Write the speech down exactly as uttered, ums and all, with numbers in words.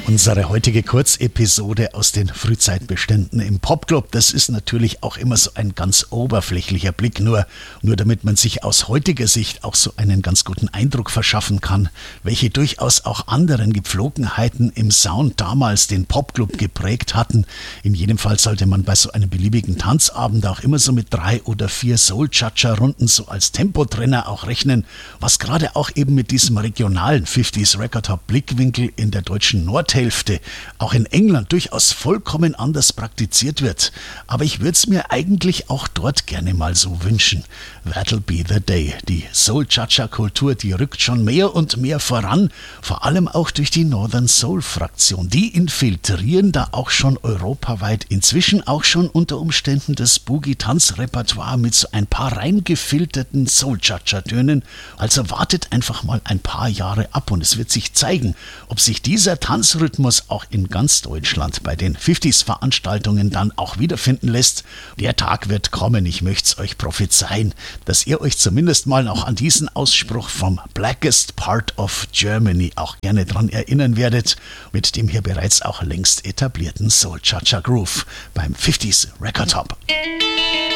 Unsere heutige Kurzepisode aus den Frühzeitbeständen im Popclub, das ist natürlich auch immer so ein ganz oberflächlicher Blick, nur, nur damit man sich aus heutiger Sicht auch so einen ganz guten Eindruck verschaffen kann, welche durchaus auch anderen Gepflogenheiten im Sound damals den Popclub geprägt hatten. In jedem Fall sollte man bei so einem beliebigen Tanzabend auch immer so mit drei oder vier Soul-Cha-Cha-Runden so als Tempotrenner auch rechnen, was gerade auch eben mit diesem regionalen fünfziger Record Hop Blickwinkel in der deutschen Nordhälfte auch in England durchaus vollkommen anders praktiziert wird. Aber ich würde es mir eigentlich auch dort gerne mal so wünschen. That'll be the day. Die Soul-Cha-Cha-Kultur, die rückt schon mehr und mehr voran, vor allem auch durch die Northern Soul-Fraktion. Die infiltrieren da auch schon europaweit, inzwischen auch schon unter Umständen das Boogie-Tanz-Repertoire mit so ein paar reingefilterten Soul-Cha-Cha-Tönen. Also wartet einfach mal ein paar Jahre ab und es wird sich zeigen, ob sich dieser Tanzrhythmus auch in ganz Deutschland bei den fünfziger-Veranstaltungen dann auch wiederfinden lässt. Der Tag wird kommen, ich möchte es euch prophezeien, dass ihr euch zumindest mal noch an diesen Ausspruch vom Blackest Part of Germany auch gerne dran erinnern werdet, mit dem hier bereits auch längst etablierten Soul-Cha-Cha Groove beim fünfziger Record Hop.